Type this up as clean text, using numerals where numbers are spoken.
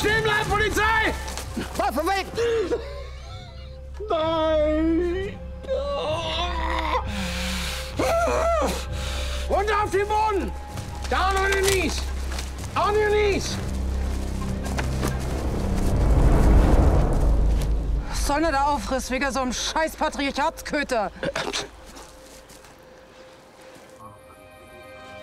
Stehen bleiben, Polizei! Waffe weg! Nein! Runter auf den Boden! Down on your knees! On your knees! Was soll denn der Aufriss wegen so einem scheiß Patriarchatsköter?